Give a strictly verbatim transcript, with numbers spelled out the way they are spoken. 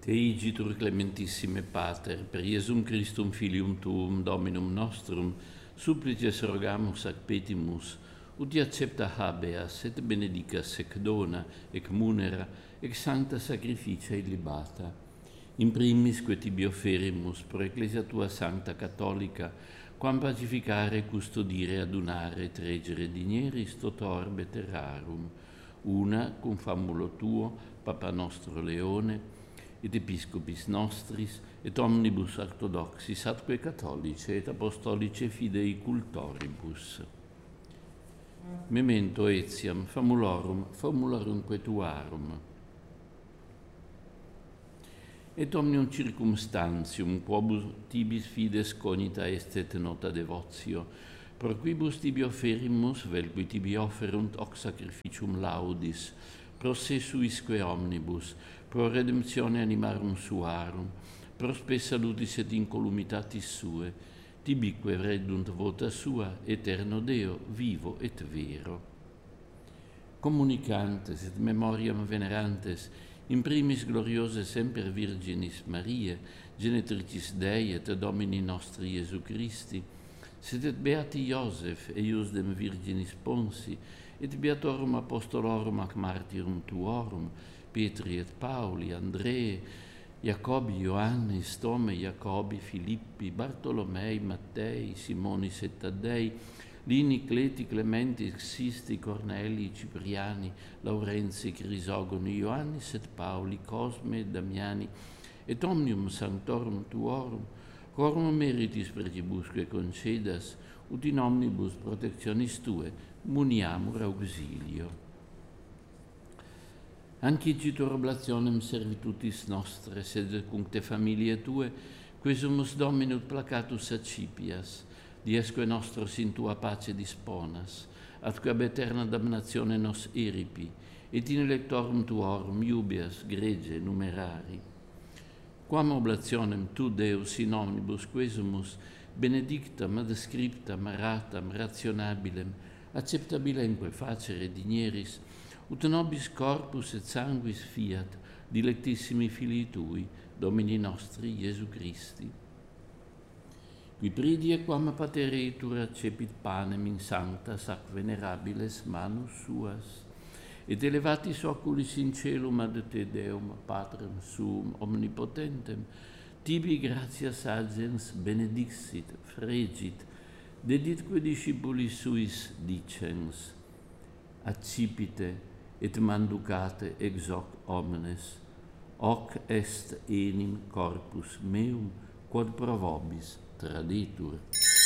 Te igitur clementissime Pater, per Iesum Christum filium tuum, Dominum nostrum, supplices rogamus ac petimus, ut accepta habeas et benedicas ec dona, ec munera, ec sancta sacrificia illibata. In primis que tibi offerimus pro Ecclesia tua sancta catholica, quam pacificare, custodire, adunare et regere digneris tot orbe terrarum, una cum famulo tuo, Papa nostro Leone, et episcopis nostris, et omnibus orthodoxis, atque catholice et apostolice fidei cultoribus. Memento etiam famulorum, famulorumque tuarum. Et omnium circumstantium, quobus tibis fides cognita est et nota devotio, pro quibus tibi offerimus, vel qui tibi offerunt hoc sacrificium laudis, pro se suisque omnibus, pro redemptione animarum suarum, pro spe salutis et incolumitatis sue, tibique redunt vota sua, eterno Deo, vivo et vero. Communicantes et memoriam venerantes, in primis gloriose semper Virginis Mariae, genetricis Dei et Domini nostri Iesu Christi, sed et beati Iosef, eiusdem Virginis Ponsi, et beatorum apostolorum ac martyrum tuorum, Petri et Pauli, Andrei, Jacobi, Ioannis, Tome, Jacobi, Filippi, Bartolomei, Mattei, Simonis et Taddei, Lini, Cleti, Clementi, Sisti, Corneli, Cipriani, Laurenzi, Crisogoni, Ioannis et Pauli, Cosme et Damiani, et omnium sanctorum tuorum, quorum meritis precibusque concedas, ut in omnibus protectionis tue muniamur auxilio. Ancitur oblationem servitutis nostre, sed cum te familiae tue, quesumus Dominut placatus accipias, diesque nostros in tua pace disponas, atque ab eterna damnatione nos eripi, et in electorum tuorum iubias grege numerari. Quam oblationem tu, Deus, in omnibus quesumus, benedictam, adscriptam, aratam, rationabilem, acceptabilemque facere digneris, ut nobis corpus et sanguis fiat, dilectissimi filii tui, Domini nostri Iesu Christi. Qui pridie quam patereitur accepit panem in sanctas ac venerabiles manus suas, et elevatis oculis in celum ad te Deum, Patrem suum omnipotentem, tibi gratias agens benedixit, fregit, deditque discipulis suis dicens, accipite et manducate ex hoc omnes, hoc est enim corpus meum, quod pro vobis traditur.